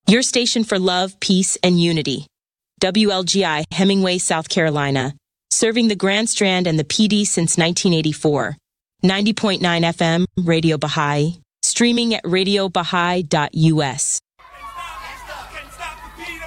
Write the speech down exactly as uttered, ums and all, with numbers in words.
Your station for love, peace, and unity. W L G I, Hemingway, South Carolina. Serving the Grand Strand and the P D since nineteen eighty-four. ninety point nine F M, Radio Baha'i. Streaming at radio baha'i dot U S.